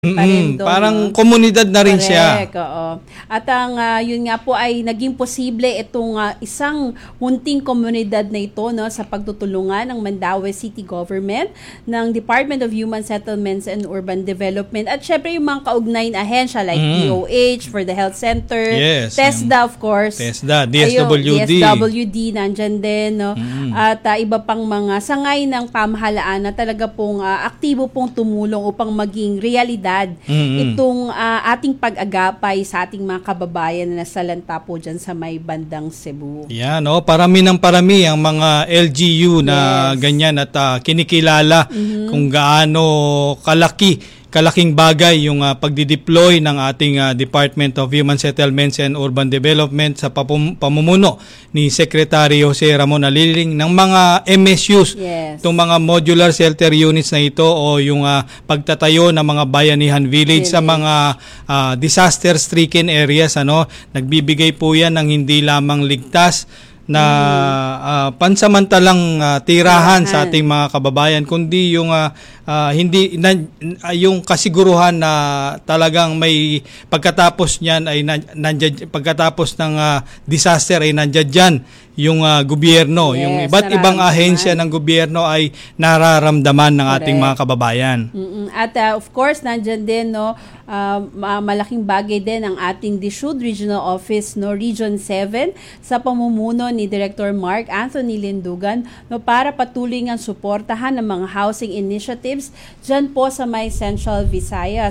pa rin doon, Parang no? komunidad na rin siya. Correct, oo. At ang yun nga po ay naging posible itong isang munting komunidad na ito, no, sa pagtutulungan ng Mandaue City Government, ng Department of Human Settlements and Urban Development, at syempre yung mga kaugnay na ahensya like DOH for the Health Center, Yes, TESDA of course. TESDA, Ayun, DSWD. DSWD nandyan din, no? At iba pang mga sangay ng pamahalaan na talaga pong aktibo pong tumulong upang maging realidad itong ating pag-agapay sa ating mga kababayan na nasalanta po dyan sa may bandang Cebu. Yan, parami ng parami ang mga LGU na ganyan at kinikilala kung gaano kalaking bagay yung pagdideploy ng ating Department of Human Settlements and Urban Development sa pamumuno ni Secretary Jose Ramon Aliling ng mga MSUs, itong mga modular shelter units na ito o yung pagtatayo ng mga bayanihan village sa mga disaster-stricken areas. Nagbibigay po yan ng hindi lamang ligtas na pansamantalang tirahan sa ating mga kababayan, kundi yung yung kasiguruhan na talagang may pagkatapos niyan ay pagkatapos ng disaster ay nandiyan diyan yung gobyerno, yung iba't ibang ahensya ng gobyerno ay nararamdaman ng ating mga kababayan. At of course nandiyan din, no, malaking bagay din ang ating DSUD Regional Office, no, Region 7 sa pamumuno ni Director Mark Anthony Lindugan, no, para patuloy ang suportahan ng mga housing initiatives dyan po sa may Central Visayas.